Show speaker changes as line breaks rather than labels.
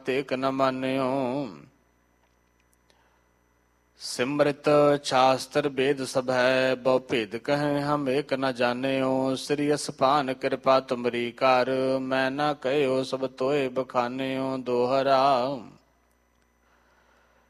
ਤੇਕ ਨ ਮਾਨਿਓ। ਸਿਮਰਿਤ ਸ਼ਾਸਤਰ ਵੇਦ ਸਭ ਹੈ, ਬਹੁ ਭੇਦ ਕਹੈ ਹਮ ਏਕ ਨ ਜਾਣਿਓ। ਸ੍ਰੀ ਅਸਪਾਨ ਕਿਰਪਾ ਤੁਮਰੀ ਕਰ, ਮੈਂ ਨਾ ਕਹਿਓ ਸਭ ਤੋਏ ਬਖਾਨਿਓ। ਦੋਹਰਾ